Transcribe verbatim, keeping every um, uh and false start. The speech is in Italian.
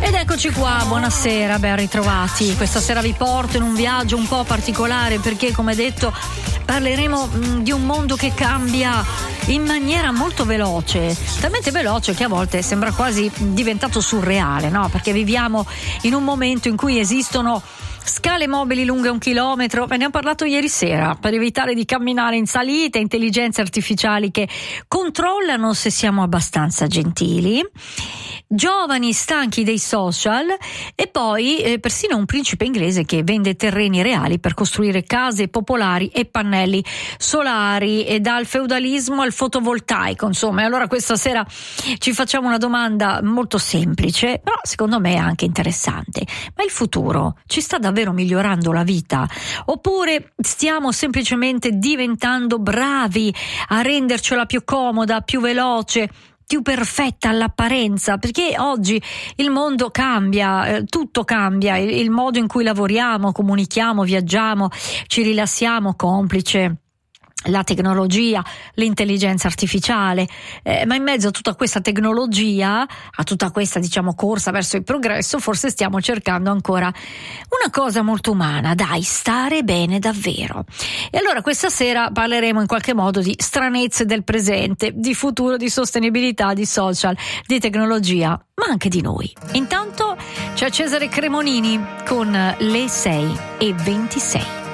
Ed eccoci qua, buonasera, ben ritrovati. Questa sera vi porto in un viaggio un po' particolare perché, come detto, parleremo mh, di un mondo che cambia in maniera molto veloce, talmente veloce che a volte sembra quasi diventato surreale, no? Perché viviamo in un momento in cui esistono scale mobili lunghe un chilometro, ve ne ho parlato ieri sera, per evitare di camminare in salita, intelligenze artificiali che controllano se siamo abbastanza gentili, giovani stanchi dei social e poi eh, persino un principe inglese che vende terreni reali per costruire case popolari e pannelli solari, e dal feudalismo al fotovoltaico, insomma. E allora questa sera ci facciamo una domanda molto semplice, però secondo me anche interessante: ma il futuro ci sta davvero migliorando la vita, oppure stiamo semplicemente diventando bravi a rendercela più comoda, più veloce, più perfetta all'apparenza? Perché oggi il mondo cambia, eh, tutto cambia, il, il modo in cui lavoriamo, comunichiamo, viaggiamo, ci rilassiamo, complice la tecnologia, l'intelligenza artificiale, eh, ma in mezzo a tutta questa tecnologia, a tutta questa, diciamo, corsa verso il progresso, forse stiamo cercando ancora una cosa molto umana, dai, stare bene davvero. E allora questa sera parleremo in qualche modo di stranezze del presente, di futuro, di sostenibilità, di social, di tecnologia, ma anche di noi. Intanto c'è Cesare Cremonini con le sei e ventisei.